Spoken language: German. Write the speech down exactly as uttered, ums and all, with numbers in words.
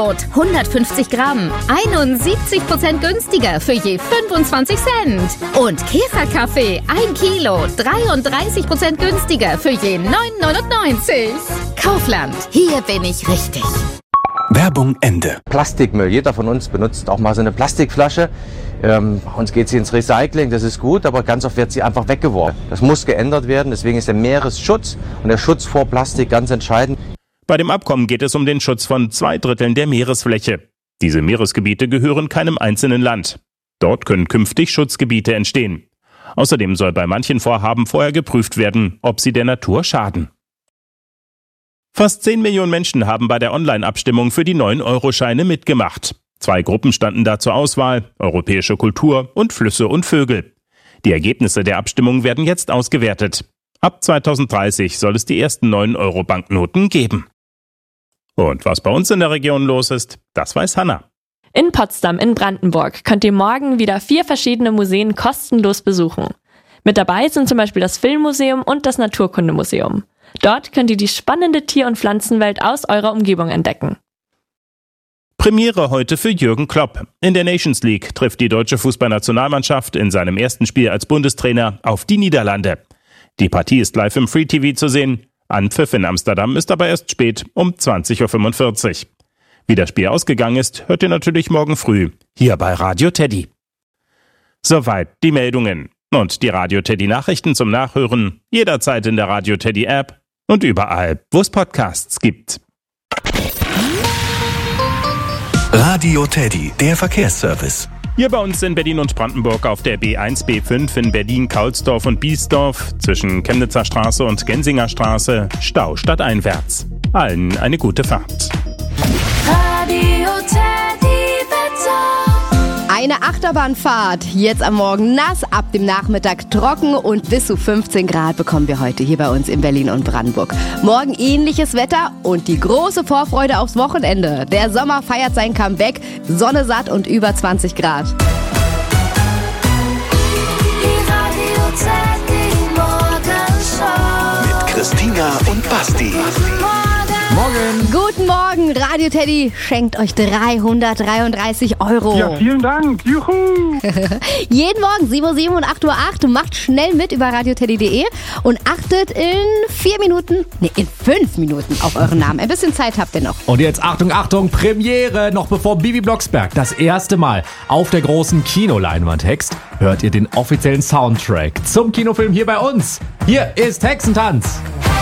Joghurt, hundertfünfzig Gramm, einundsiebzig Prozent günstiger für je fünfundzwanzig Cent. Und Käferkaffee, ein Kilo, dreiunddreißig Prozent günstiger für je neun neunundneunzig. Kaufland, hier bin ich richtig. Werbung Ende. Plastikmüll. Jeder von uns benutzt auch mal so eine Plastikflasche. Ähm, uns geht sie ins Recycling, das ist gut, aber ganz oft wird sie einfach weggeworfen. Das muss geändert werden, deswegen ist der Meeresschutz und der Schutz vor Plastik ganz entscheidend. Bei dem Abkommen geht es um den Schutz von zwei Dritteln der Meeresfläche. Diese Meeresgebiete gehören keinem einzelnen Land. Dort können künftig Schutzgebiete entstehen. Außerdem soll bei manchen Vorhaben vorher geprüft werden, ob sie der Natur schaden. Fast zehn Millionen Menschen haben bei der Online-Abstimmung für die neun Euro Scheine mitgemacht. Zwei Gruppen standen da zur Auswahl: europäische Kultur und Flüsse und Vögel. Die Ergebnisse der Abstimmung werden jetzt ausgewertet. Ab zweitausenddreißig soll es die ersten neun Euro Banknoten geben. Und was bei uns in der Region los ist, das weiß Hanna. In Potsdam in Brandenburg könnt ihr morgen wieder vier verschiedene Museen kostenlos besuchen. Mit dabei sind zum Beispiel das Filmmuseum und das Naturkundemuseum. Dort könnt ihr die spannende Tier- und Pflanzenwelt aus eurer Umgebung entdecken. Premiere heute für Jürgen Klopp. In der Nations League trifft die deutsche Fußballnationalmannschaft in seinem ersten Spiel als Bundestrainer auf die Niederlande. Die Partie ist live im Free-T V zu sehen. Anpfiff in Amsterdam ist aber erst spät, um zwanzig Uhr fünfundvierzig. Wie das Spiel ausgegangen ist, hört ihr natürlich morgen früh, hier bei Radio Teddy. Soweit die Meldungen. Und die Radio Teddy Nachrichten zum Nachhören jederzeit in der Radio Teddy App und überall, wo es Podcasts gibt. Radio Teddy, der Verkehrsservice. Hier bei uns in Berlin und Brandenburg auf der B eins B fünf in Berlin, Kaulsdorf und Biesdorf zwischen Chemnitzer Straße und Gensinger Straße Stau stadteinwärts. Allen eine gute Fahrt. Radio Teddy Wetter. Eine Achterbahnfahrt, jetzt am Morgen nass, ab dem Nachmittag trocken und bis zu fünfzehn Grad bekommen wir heute hier bei uns in Berlin und Brandenburg. Morgen ähnliches Wetter und die große Vorfreude aufs Wochenende. Der Sommer feiert sein Comeback, Sonne satt und über zwanzig Grad. Die Radio Teddy Morgenshow. Mit Christina und Basti. Morgen. Guten Morgen, Radio Teddy schenkt euch dreihundertdreiunddreißig Euro. Ja, vielen Dank. Juhu. Jeden Morgen sieben Uhr sieben und acht Uhr acht. Macht schnell mit über radioteddy punkt de und achtet in vier Minuten, nee, in fünf Minuten auf euren Namen. Ein bisschen Zeit habt ihr noch. Und jetzt Achtung, Achtung, Premiere. Noch bevor Bibi Blocksberg das erste Mal auf der großen Kinoleinwand hext, hört ihr den offiziellen Soundtrack zum Kinofilm hier bei uns. Hier ist Hexentanz.